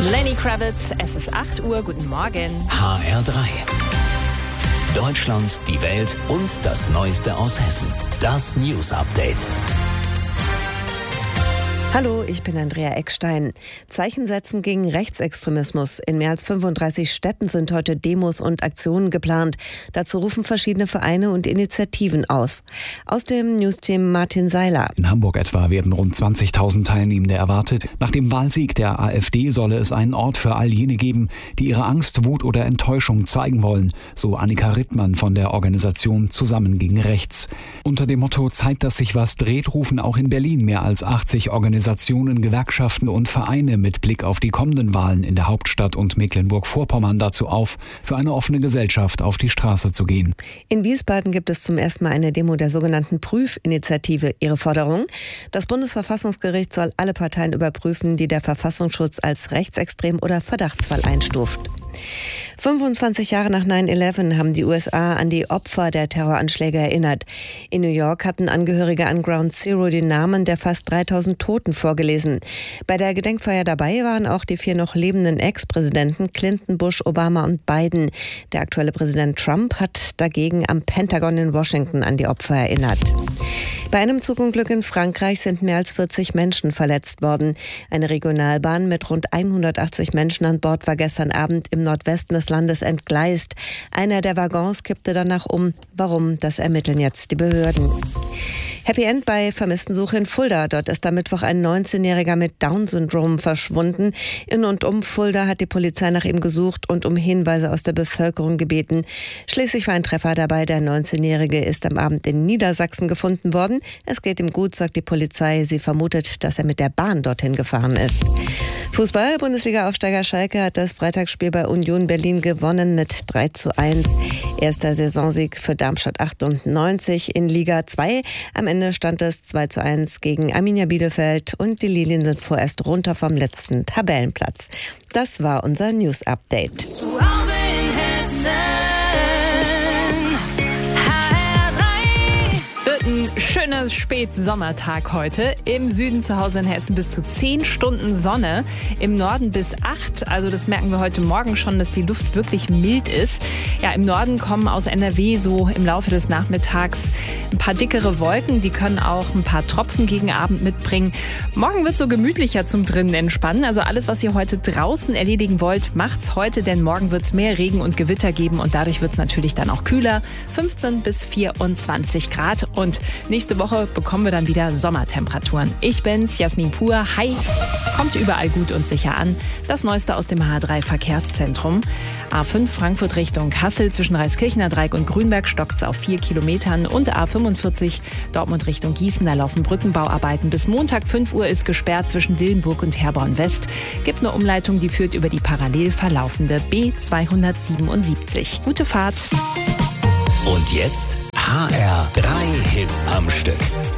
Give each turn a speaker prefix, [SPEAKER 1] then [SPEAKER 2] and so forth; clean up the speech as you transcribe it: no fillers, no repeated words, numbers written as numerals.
[SPEAKER 1] Lenny Kravitz, es ist 8 Uhr, guten Morgen.
[SPEAKER 2] HR3. Deutschland, die Welt und das Neueste aus Hessen. Das News Update.
[SPEAKER 3] Hallo, ich bin Andrea Eckstein. Zeichen setzen gegen Rechtsextremismus. In mehr als 35 Städten sind heute Demos und Aktionen geplant. Dazu rufen verschiedene Vereine und Initiativen auf. Aus dem Newsteam Martin Seiler.
[SPEAKER 4] In Hamburg etwa werden rund 20.000 Teilnehmende erwartet. Nach dem Wahlsieg der AfD solle es einen Ort für all jene geben, die ihre Angst, Wut oder Enttäuschung zeigen wollen, so Annika Rittmann von der Organisation Zusammen gegen Rechts. Unter dem Motto Zeit, dass sich was dreht, rufen auch in Berlin mehr als 80 Organisationen, Gewerkschaften und Vereine mit Blick auf die kommenden Wahlen in der Hauptstadt und Mecklenburg-Vorpommern dazu auf, für eine offene Gesellschaft auf die Straße zu gehen.
[SPEAKER 3] In Wiesbaden gibt es zum ersten Mal eine Demo der sogenannten Prüfinitiative. Ihre Forderung? Das Bundesverfassungsgericht soll alle Parteien überprüfen, die der Verfassungsschutz als rechtsextrem oder Verdachtsfall einstuft. 25 Jahre nach 9/11 haben die USA an die Opfer der Terroranschläge erinnert. In New York hatten Angehörige an Ground Zero die Namen der fast 3000 Toten vorgelesen. Bei der Gedenkfeier dabei waren auch die 4 noch lebenden Ex-Präsidenten Clinton, Bush, Obama und Biden. Der aktuelle Präsident Trump hat dagegen am Pentagon in Washington an die Opfer erinnert. Bei einem Zugunglück in Frankreich sind mehr als 40 Menschen verletzt worden. Eine Regionalbahn mit rund 180 Menschen an Bord war gestern Abend im Nordwesten des Landes entgleist. Einer der Waggons kippte danach um. Warum, das ermitteln jetzt die Behörden. Happy End bei Vermisstensuche in Fulda. Dort ist am Mittwoch ein 19-Jähriger mit Down-Syndrom verschwunden. In und um Fulda hat die Polizei nach ihm gesucht und um Hinweise aus der Bevölkerung gebeten. Schließlich war ein Treffer dabei. Der 19-Jährige ist am Abend in Niedersachsen gefunden worden. Es geht ihm gut, sagt die Polizei. Sie vermutet, dass er mit der Bahn dorthin gefahren ist. Fußball, Bundesliga-Aufsteiger Schalke hat das Freitagsspiel bei Union Berlin gewonnen mit 3:1. Erster Saisonsieg für Darmstadt 98 in Liga 2. Am Ende stand es 2:1 gegen Arminia Bielefeld und die Lilien sind vorerst runter vom letzten Tabellenplatz. Das war unser News-Update.
[SPEAKER 1] Zuhause in Hessen, HR3. Wird ein schöner Spätsommertag heute. Im Süden zu Hause in Hessen bis zu 10 Stunden Sonne. Im Norden bis 8. Also das merken wir heute Morgen schon, dass die Luft wirklich mild ist. Ja, im Norden kommen aus NRW so im Laufe des Nachmittags ein paar dickere Wolken. Die können auch ein paar Tropfen gegen Abend mitbringen. Morgen wird es so gemütlicher zum drinnen entspannen. Also alles, was ihr heute draußen erledigen wollt, macht's heute, denn morgen wird es mehr Regen und Gewitter geben und dadurch wird es natürlich dann auch kühler. 15 bis 24 Grad und nächste Woche bekommen wir dann wieder Sommertemperaturen. Ich bin's, Jasmin Pur. Hi! Kommt überall gut und sicher an. Das Neueste aus dem H3 Verkehrszentrum. A5 Frankfurt Richtung Kassel zwischen Reiskirchener Dreieck und Grünberg stockt's auf 4 Kilometern und A45 Dortmund Richtung Gießen. Da laufen Brückenbauarbeiten. Bis Montag 5 Uhr ist gesperrt zwischen Dillenburg und Herborn West. Gibt eine Umleitung, die führt über die parallel verlaufende B277. Gute Fahrt!
[SPEAKER 2] Und jetzt HR3 Hits am Stück.